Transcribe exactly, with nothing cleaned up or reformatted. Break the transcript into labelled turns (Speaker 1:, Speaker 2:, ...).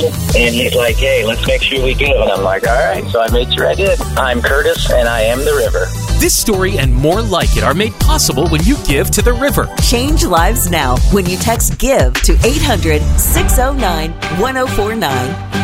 Speaker 1: And he's like, hey, let's make sure we give. And I'm like, all right. So I made sure I did. I'm Curtis, and I am the river.
Speaker 2: This story and more like it are made possible when you give to the river.
Speaker 3: Change lives now when you text GIVE to eight hundred, six oh nine, one oh four nine.